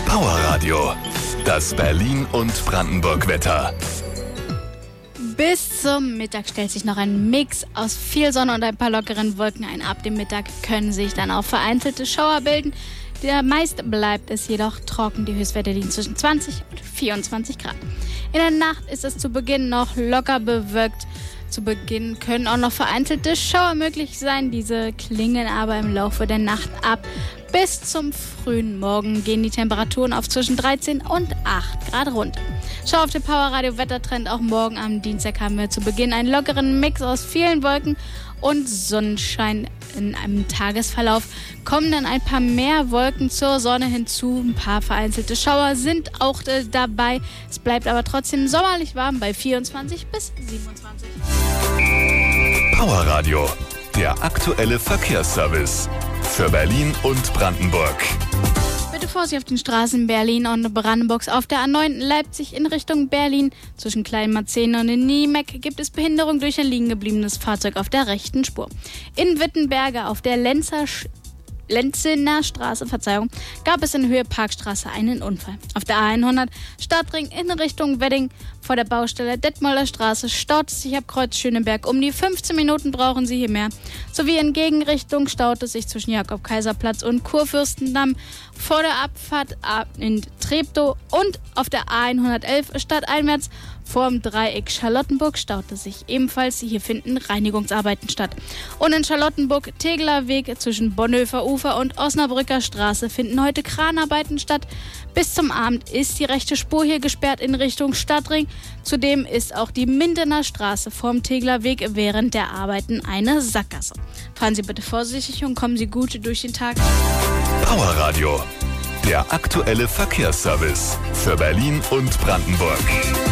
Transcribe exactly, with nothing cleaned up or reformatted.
Powerradio, das Berlin- und Brandenburg-Wetter. Bis zum Mittag stellt sich noch ein Mix aus viel Sonne und ein paar lockeren Wolken ein. Ab dem Mittag können sich dann auch vereinzelte Schauer bilden. Der meist bleibt es jedoch trocken. Die Höchstwerte liegen zwischen zwanzig und vierundzwanzig Grad. In der Nacht ist es zu Beginn noch locker bewölkt. Zu Beginn können auch noch vereinzelte Schauer möglich sein. Diese klingen aber im Laufe der Nacht ab. Bis zum frühen Morgen gehen die Temperaturen auf zwischen dreizehn und acht Grad runter. Schau auf den Powerradio Wettertrend. Auch morgen am Dienstag haben wir zu Beginn einen lockeren Mix aus vielen Wolken und Sonnenschein. In einem Tagesverlauf kommen dann ein paar mehr Wolken zur Sonne hinzu. Ein paar vereinzelte Schauer sind auch äh, dabei. Es bleibt aber trotzdem sommerlich warm bei vierundzwanzig bis siebenundzwanzig. Powerradio, der aktuelle Verkehrsservice für Berlin und Brandenburg. Bitte Vorsicht auf den Straßen Berlin und Brandenburgs. Auf der A neun Leipzig in Richtung Berlin zwischen Kleinmarzehn und in Niemeck gibt es Behinderung durch ein liegen gebliebenes Fahrzeug auf der rechten Spur. In Wittenberge auf der Lenzer Sch- Lenzener Straße, Verzeihung, gab es in Höhe Parkstraße einen Unfall. Auf der A hundert Stadtring in Richtung Wedding vor der Baustelle Detmolder Straße staut es sich ab Kreuz Schöneberg. Um die fünfzehn Minuten brauchen Sie hier mehr. Sowie in Gegenrichtung staut es sich zwischen Jakob-Kaiser-Platz und Kurfürstendamm vor der Abfahrt in Treptow und auf der A hundertelf stadteinwärts vor dem Dreieck Charlottenburg staute sich ebenfalls. Hier finden Reinigungsarbeiten statt. Und in Charlottenburg, Tegeler Weg zwischen Bonhoeffer Ufer und Osnabrücker Straße finden heute Kranarbeiten statt. Bis zum Abend ist die rechte Spur hier gesperrt in Richtung Stadtring. Zudem ist auch die Mindener Straße vorm Tegeler Weg während der Arbeiten eine Sackgasse. Fahren Sie bitte vorsichtig und kommen Sie gut durch den Tag. Powerradio, der aktuelle Verkehrsservice für Berlin und Brandenburg.